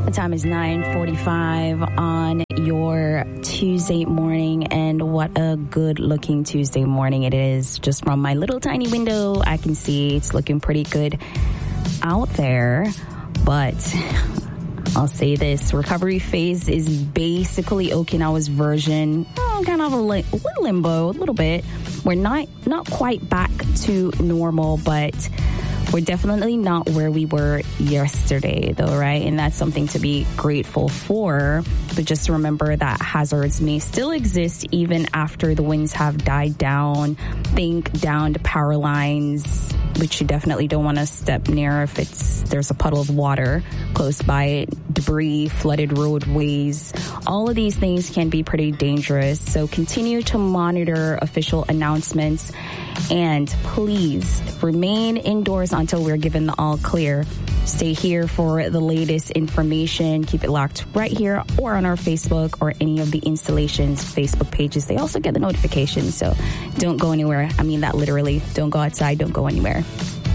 The time is 9:45 on your Tuesday morning, and what a good-looking Tuesday morning it is. Just from my little tiny window, I can see it's looking pretty good out there, but I'll say this, recovery phase is basically Okinawa's version, kind of a limbo, a little bit. We're not quite back to normal, but we're definitely not where we were yesterday, though, right? And that's something to be grateful for. But just remember that hazards may still exist even after the winds have died down. Think downed power lines, which you definitely don't want to step near if there's a puddle of water close by, debris, flooded roadways. All of these things can be pretty dangerous. So continue to monitor official announcements, and please remain indoors until we're given the all clear. Stay here for the latest information. Keep it locked right here or on our Facebook or any of the installations Facebook pages. They also get the notifications, so don't go anywhere. I mean that literally. Don't go outside. Don't go anywhere.